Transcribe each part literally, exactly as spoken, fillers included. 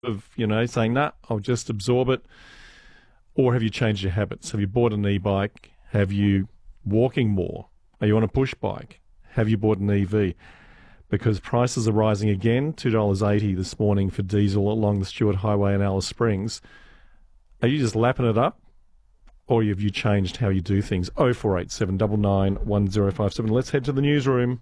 of, you know, saying, nah, I'll just absorb it? Or have you changed your habits? Have you bought an e-bike? Have you walking more? Are you on a push bike? Have you bought an E V? Because prices are rising again, two dollars eighty this morning for diesel along the Stewart Highway in Alice Springs. Are you just lapping it up? Or have you changed how you do things? oh four eight seven, nine nine, one oh five seven. Let's head to the newsroom.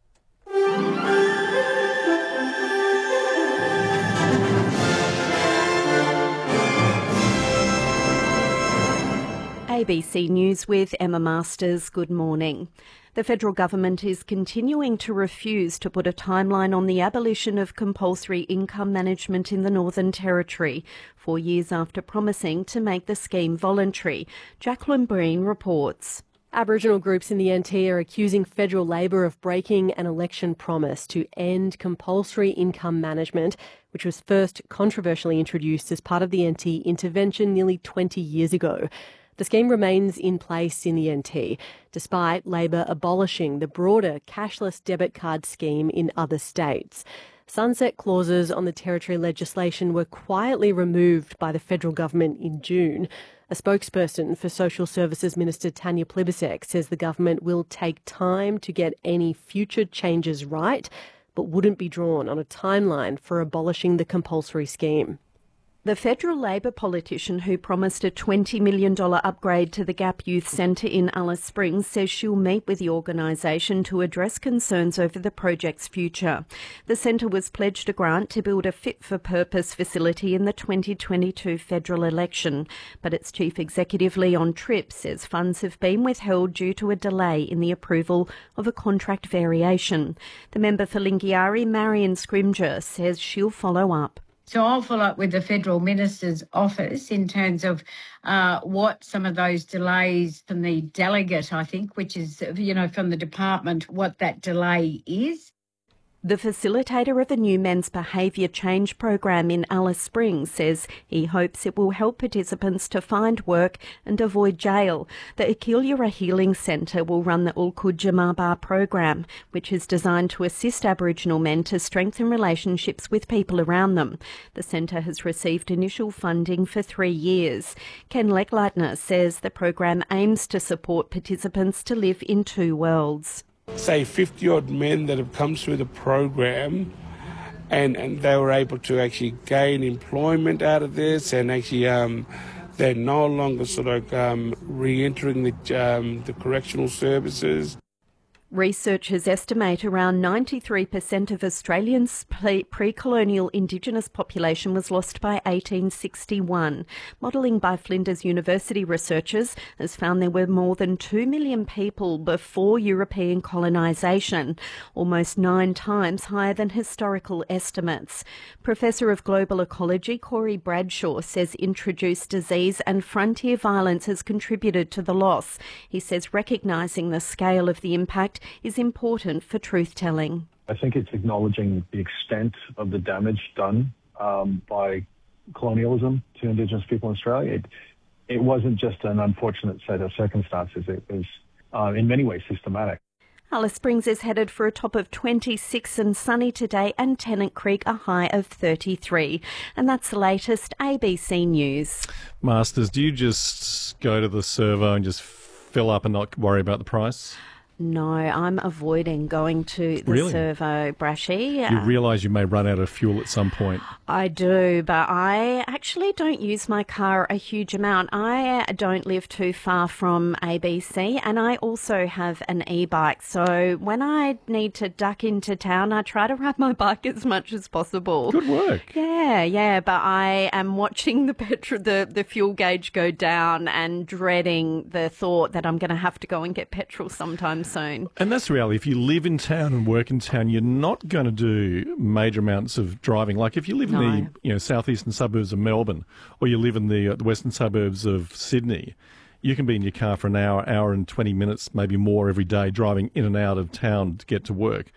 A B C News with Emma Masters. Good morning. The federal government is continuing to refuse to put a timeline on the abolition of compulsory income management in the Northern Territory, four years after promising to make the scheme voluntary. Jacqueline Breen reports. Aboriginal groups in the N T are accusing federal Labor of breaking an election promise to end compulsory income management, which was first controversially introduced as part of the N T intervention nearly twenty years ago. The scheme remains in place in the N T, despite Labor abolishing the broader cashless debit card scheme in other states. Sunset clauses on the Territory legislation were quietly removed by the federal government in June. A spokesperson for Social Services Minister Tanya Plibersek says the government will take time to get any future changes right, but wouldn't be drawn on a timeline for abolishing the compulsory scheme. The federal Labor politician who promised a twenty million dollars upgrade to the Gap Youth Centre in Alice Springs says she'll meet with the organisation to address concerns over the project's future. The centre was pledged a grant to build a fit-for-purpose facility in the twenty twenty-two federal election, but its chief executive Leon Tripp says funds have been withheld due to a delay in the approval of a contract variation. The member for Lingiari, Marion Scrimger, says she'll follow up. So I'll follow up with the Federal Minister's office in terms of uh, what some of those delays from the delegate, I think, which is, you know, from the department, what that delay is. The facilitator of a new men's behaviour change program in Alice Springs says he hopes it will help participants to find work and avoid jail. The Akilura Healing Centre will run the Ulkud Jamaba program, which is designed to assist Aboriginal men to strengthen relationships with people around them. The centre has received initial funding for three years. Ken Leckleitner says the program aims to support participants to live in two worlds. Say fifty-odd men that have come through the program and, and they were able to actually gain employment out of this, and actually um, they're no longer sort of um, re-entering the, um, the correctional services. Researchers estimate around ninety-three percent of Australians' pre-colonial Indigenous population was lost by eighteen sixty-one. Modelling by Flinders University researchers has found there were more than two million people before European colonisation, almost nine times higher than historical estimates. Professor of Global Ecology Corey Bradshaw says introduced disease and frontier violence has contributed to the loss. He says recognising the scale of the impact is important for truth-telling. I think it's acknowledging the extent of the damage done um, by colonialism to Indigenous people in Australia. It, it wasn't just an unfortunate set of circumstances. It was, uh, in many ways, systematic. Alice Springs is headed for a top of twenty-six and sunny today, and Tennant Creek a high of thirty-three. And that's the latest A B C News. Masters, do you just go to the servo and just fill up and not worry about the price? No, I'm avoiding going to the Really? servo, Brashy. You realise you may run out of fuel at some point. I do, but I actually don't use my car a huge amount. I don't live too far from A B C, and I also have an e-bike. So when I need to duck into town, I try to ride my bike as much as possible. Good work. Yeah, yeah, but I am watching the petrol, the, the fuel gauge go down and dreading the thought that I'm going to have to go and get petrol sometime soon. And that's the reality. If you live in town and work in town, you're not going to do major amounts of driving. Like if you live in No. the you know southeastern suburbs of Melbourne, or you live in the, uh, the western suburbs of Sydney, you can be in your car for an hour, hour and twenty minutes, maybe more every day, driving in and out of town to get to work.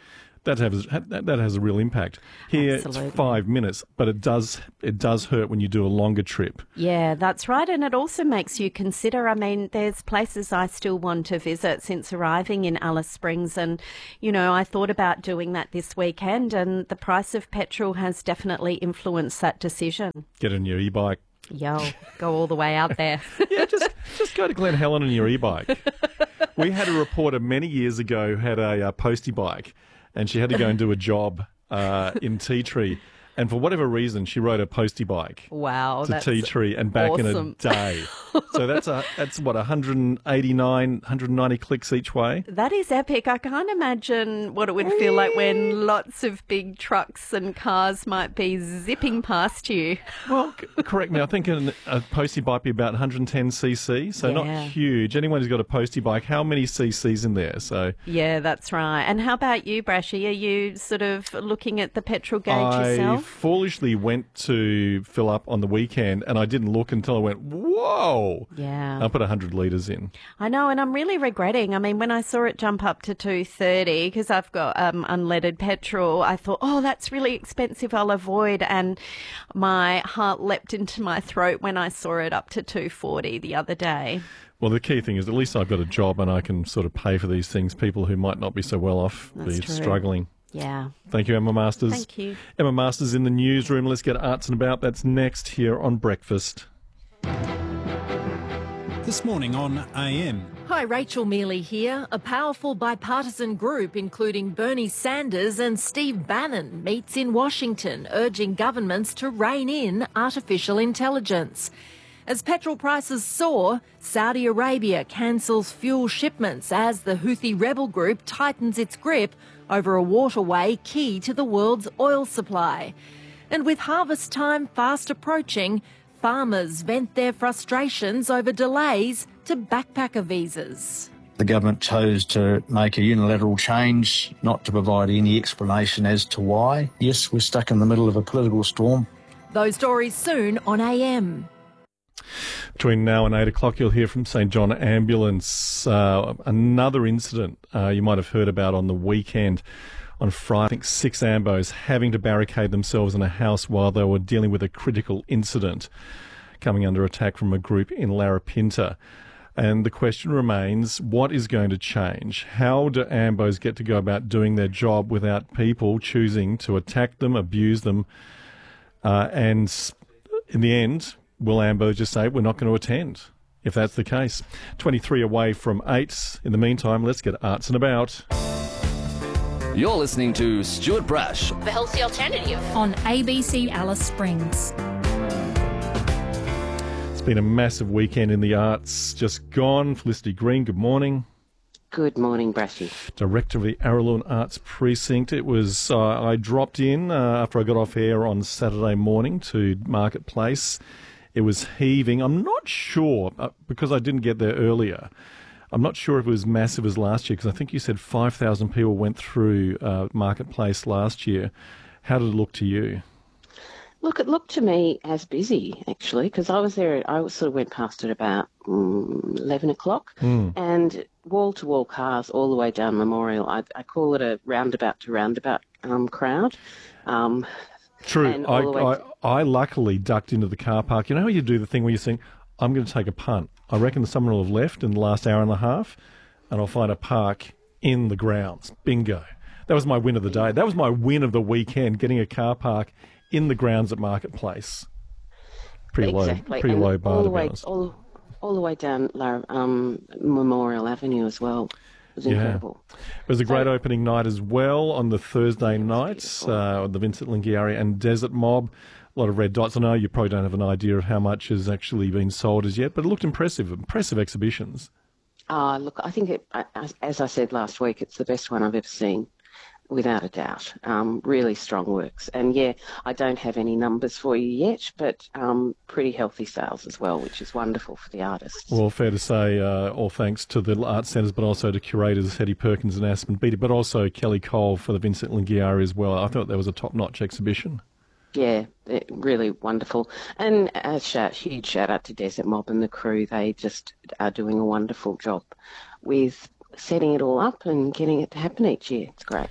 that has that, that has a real impact. Here Absolutely. It's five minutes, but it does it does hurt when you do a longer trip. Yeah, that's right. And it also makes you consider, I mean, there's places I still want to visit since arriving in Alice Springs. And, you know, I thought about doing that this weekend, and the price of petrol has definitely influenced that decision. Get on your e-bike. Yo, go all the way out there. Yeah, just just go to Glen Helen on your e-bike. We had a reporter many years ago who had a uh, postie bike, and she had to go and do a job uh, in Tea Tree. And for whatever reason, she rode a postie bike Wow, to that's Tea Tree and back in a awesome. day. So that's a that's what one hundred eighty-nine, one hundred ninety clicks each way. That is epic. I can't imagine what it would feel like when lots of big trucks and cars might be zipping past you. Well, c- correct me. I think an, a postie bike be about one hundred ten c c, so Yeah. not huge. Anyone who's got a postie bike, how many cc's in there? So Yeah, that's right. And how about you, Brashy? Are you sort of looking at the petrol gauge I yourself? foolishly went to fill up on the weekend, and I didn't look until I went, whoa! Yeah. I put one hundred litres in. I know, and I'm really regretting. I mean, when I saw it jump up to two thirty, because I've got um, unleaded petrol, I thought, oh, that's really expensive, I'll avoid. And my heart leapt into my throat when I saw it up to two forty the other day. Well, the key thing is at least I've got a job and I can sort of pay for these things. People who might not be so well off, That's be true. struggling. Yeah. Thank you, Emma Masters. Thank you. Emma Masters in the newsroom. Let's get arts and about. That's next here on Breakfast. This morning on A M. Hi, Rachel Mealy here. A powerful bipartisan group, including Bernie Sanders and Steve Bannon, meets in Washington, urging governments to rein in artificial intelligence. As petrol prices soar, Saudi Arabia cancels fuel shipments as the Houthi rebel group tightens its grip over a waterway key to the world's oil supply. And with harvest time fast approaching, farmers vent their frustrations over delays to backpacker visas. The government chose to make a unilateral change, not to provide any explanation as to why. Yes, we're stuck in the middle of a political storm. Those stories soon on A M. Between now and eight o'clock, you'll hear from St John Ambulance. Uh, another incident uh, you might have heard about on the weekend. On Friday, I think six Ambos having to barricade themselves in a house while they were dealing with a critical incident, coming under attack from a group in Larapinta. And the question remains, what is going to change? How do Ambos get to go about doing their job without people choosing to attack them, abuse them, uh, and in the end, will Ambo just say, we're not going to attend, if that's the case? twenty-three away from eight. In the meantime, let's get arts and about. You're listening to Stuart Brash. The Healthy Alternative on A B C Alice Springs. It's been a massive weekend in the arts just gone. Felicity Green, good morning. Good morning, Brashy. Director of the Araloon Arts Precinct. It was, uh, I dropped in uh, after I got off air on Saturday morning to Marketplace. It was heaving. I'm not sure, uh, because I didn't get there earlier, I'm not sure if it was massive as last year, because I think you said five thousand people went through uh, Marketplace last year. How did it look to you? Look, it looked to me as busy, actually, because I was there, I sort of went past at about um, eleven o'clock, Mm. and wall-to-wall cars all the way down Memorial. I, I call it a roundabout-to-roundabout um, crowd. Um, True. and I, all the way I, to- I luckily ducked into the car park. You know how you do the thing where you're saying, I'm going to take a punt. I reckon someone will have left in the last hour and a half, and I'll find a park in the grounds. Bingo. That was my win of the day. That was my win of the weekend, getting a car park in the grounds at Marketplace. Pretty exactly. low, pretty and low bar, all to the be way, honest. all, all the way down Lar- um, Memorial Avenue as well. It was incredible. It was a great opening night as well on the Thursday night, uh, the Vincent Lingiari and Desert Mob. A lot of red dots. I know you probably don't have an idea of how much has actually been sold as yet, but it looked impressive. Impressive exhibitions. Uh, look, I think, it, as- as I said last week, it's the best one I've ever seen, without a doubt. Um, really strong works. And, yeah, I don't have any numbers for you yet, but um, pretty healthy sales as well, which is wonderful for the artists. Well, fair to say, uh, all thanks to the arts centres, but also to curators Hetty Perkins and Aspen Beatty, but also Kelly Cole for the Vincent Lingiari as well. I thought that was a top-notch exhibition. Yeah, they're really wonderful. And a shout, huge shout out to Desert Mob and the crew. They just are doing a wonderful job with setting it all up and getting it to happen each year. It's great.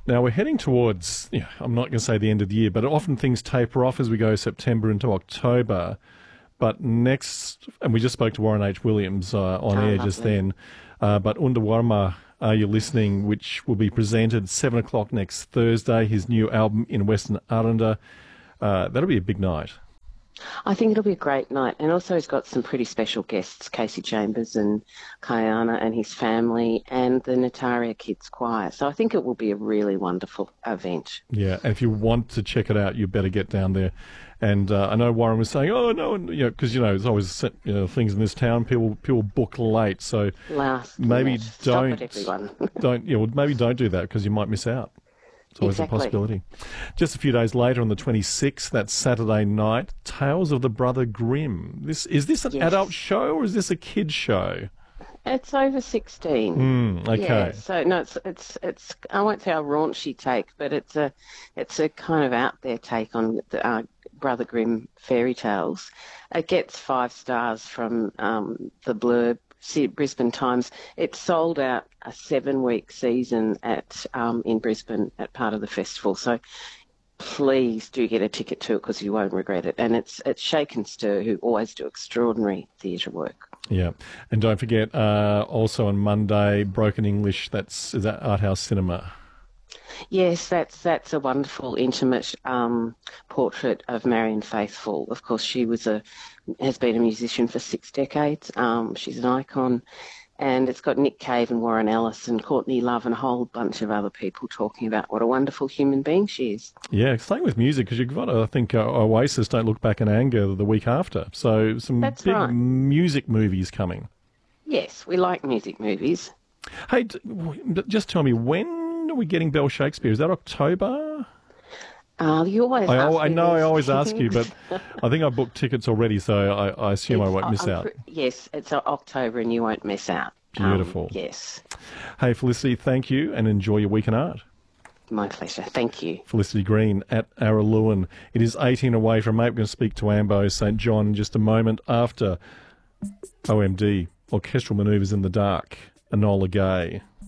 Now, we're heading towards, you know, I'm not going to say the end of the year, but often things taper off as we go September into October. But next, and we just spoke to Warren H. Williams uh, on Oh, air lovely. just then, uh, but Undawarma, Are You Listening, which will be presented seven o'clock next Thursday, his new album in Western Aranda. Uh, that'll be a big night. I think it'll be a great night. And also he's got some pretty special guests, Casey Chambers and Kayana and his family and the Nataria Kids Choir. So I think it will be a really wonderful event. Yeah, and if you want to check it out, you better get down there. And uh, I know Warren was saying, oh, no, and, you know, because, you know, there's always you know, things in this town, people people book late. So Last maybe minute. don't, Stop it, everyone. don't, yeah, well, maybe don't do that because you might miss out. It's always Exactly. a possibility. Just a few days later, on the twenty-sixth, that's Saturday night, Tales of the Brother Grimm. This is this an Yes. adult show or is this a kid's show? It's over sixteen. Mm, okay. Yeah, so no, it's it's it's. I won't say a raunchy take, but it's a it's a kind of out there take on the uh, Brother Grimm fairy tales. It gets five stars from um, the Blurb, Brisbane Times. It sold out a seven-week season at um, in Brisbane at part of the festival. So please do get a ticket to it because you won't regret it. And it's it's Shake and Stir, who always do extraordinary theatre work. Yeah, and don't forget, uh, also on Monday, Broken English. That's is that Art House Cinema. Yes, that's that's a wonderful, intimate um, portrait of Marion Faithfull. Of course, she was a has been a musician for six decades. Um, she's an icon, and it's got Nick Cave and Warren Ellis and Courtney Love and a whole bunch of other people talking about what a wonderful human being she is. Yeah, staying with music because you've got, I think, uh, Oasis Don't Look Back in Anger the week after. So some That's big right. music movies coming. Yes, we like music movies. Hey, d- w- just tell me, when are we getting Bell Shakespeare? Is that October? Uh, you always I, ask al- I me know I this. always ask you, but I think I booked tickets already, so I, I assume I It's- won't miss I'm out. pre- yes, it's uh, October and you won't miss out. Um, Beautiful. yes, Hey, Felicity, thank you and enjoy your week in art. my pleasure. Thank you. Felicity Green at Araluen. It is eighteen away from eight. We're going to speak to Ambo Saint John in just a moment after O M D, Orchestral Manoeuvres in the Dark, Enola Gay.